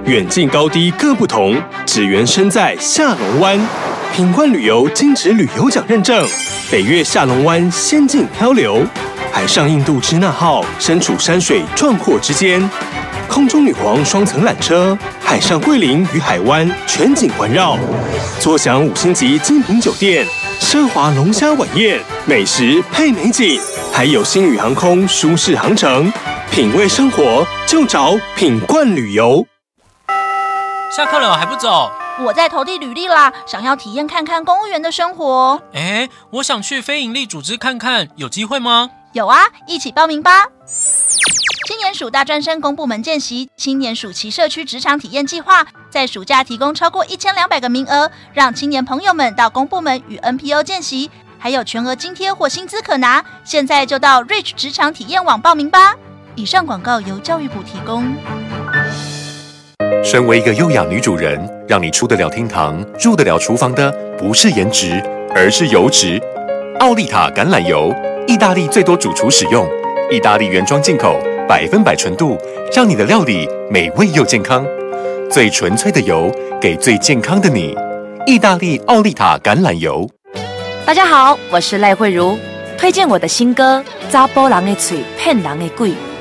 远近高低各不同，只缘身在下龙湾。品冠旅游金质旅游奖认证，北越下龙湾仙境漂流，海上印度支那号身处山水壮阔之间，空中女皇双层缆车，海上桂林与海湾全景环绕，坐享5星级精品酒店，奢华龙虾晚宴，美食配美景，还有星宇航空舒适航程。品味生活，就找品冠旅游。 下课了还不走？ 我在投递履历啦，想要体验看看公务员的生活。 我想去非营利组织看看，有机会吗？ 有啊，一起报名吧。青年署大专生公部门见习青年暑期社区职场体验计划，在暑假提供超过1200个名额，让青年朋友们到公部门与 NPO 见习，还有全额津贴或薪资可拿。现在就到 Reach 职场体验网报名吧。以上广告由教育部提供。 身为一个优雅女主人，让你出得了厅堂、入得了厨房的不是颜值，而是油脂。奥利塔橄榄油，意大利最多主厨使用，意大利原装进口，100%纯度，让你的料理美味又健康。最纯粹的油，给最健康的你。意大利奥利塔橄榄油。 大家好，我是赖慧茹，推荐我的新歌《查甫人的嘴骗人的鬼》。